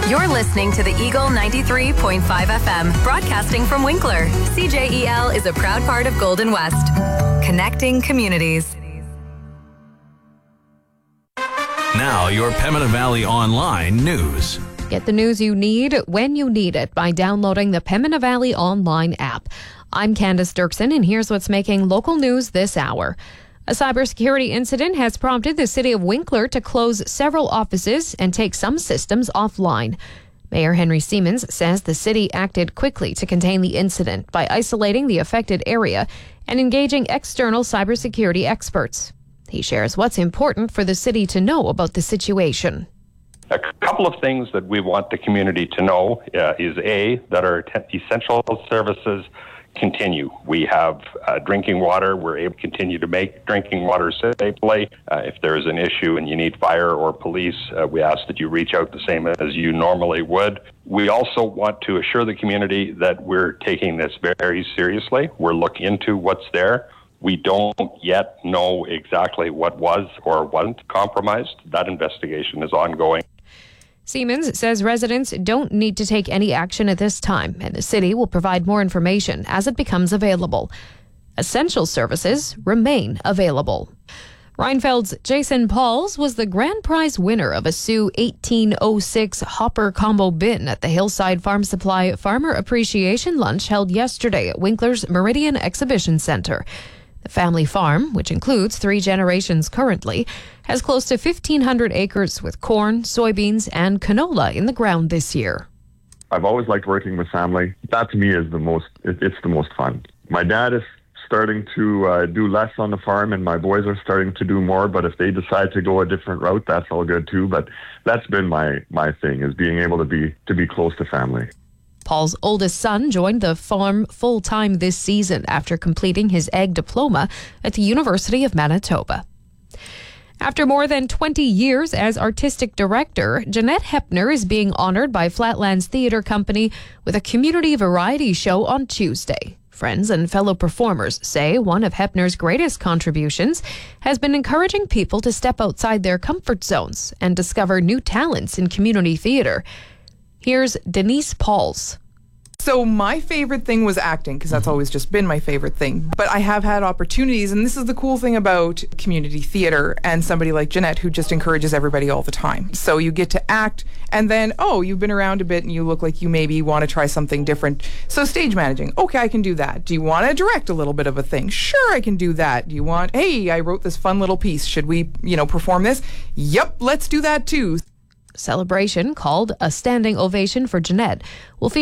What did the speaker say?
You're listening to the Eagle 93.5 FM, broadcasting from Winkler. CJEL is a proud part of Golden West, connecting communities. Now, your Pembina Valley Online news. Get the news you need when you need it by downloading the Pembina Valley Online app. I'm Candace Dirksen, and here's what's making local news this hour. A cybersecurity incident has prompted the city of Winkler to close several offices and take some systems offline. Mayor Henry Siemens says the city acted quickly to contain the incident by isolating the affected area and engaging external cybersecurity experts. He shares what's important for the city to know about the situation. A couple of things that we want the community to know is A, that our essential services continue. We have drinking water. We're able to continue to make drinking water safely. If there is an issue and you need fire or police, we ask that you reach out the same as you normally would. We also want to assure the community that we're taking this very seriously. We're looking into what's there. We don't yet know exactly what was or wasn't compromised. That investigation is ongoing. Siemens says residents don't need to take any action at this time, and the city will provide more information as it becomes available. Essential services remain available. Rheinfeld's Jason Pauls was the grand prize winner of a Sioux 1806 Hopper Combo Bin at the Hillside Farm Supply Farmer Appreciation Lunch held yesterday at Winkler's Meridian Exhibition Centre. The family farm, which includes 3 generations currently, has close to 1,500 acres with corn, soybeans, and canola in the ground this year. I've always liked working with family. That to me is it's the most fun. My dad is starting to do less on the farm, and my boys are starting to do more, but if they decide to go a different route, that's all good too. But that's been my thing, is being able to be close to family. Paul's oldest son joined the farm full-time this season after completing his ag diploma at the University of Manitoba. After more than 20 years as artistic director, Jeanette Hepner is being honored by Flatlands Theatre Company with a community variety show on Tuesday. Friends and fellow performers say one of Hepner's greatest contributions has been encouraging people to step outside their comfort zones and discover new talents in community theatre. Here's Denise Pauls. So my favorite thing was acting, because that's always just been my favorite thing. But I have had opportunities, and this is the cool thing about community theater and somebody like Jeanette, who just encourages everybody all the time. So you get to act, and then, you've been around a bit and you look like you maybe want to try something different. So stage managing, okay, I can do that. Do you want to direct a little bit of a thing? Sure, I can do that. Do you want, hey, I wrote this fun little piece. Should we, perform this? Yep, let's do that too. Celebration, called a standing ovation for Jeanette, will feature